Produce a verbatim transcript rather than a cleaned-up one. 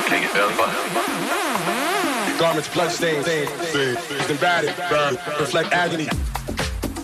Can't get felt by. Garments bloodstained, stained, stained, battered, burn, reflect agony.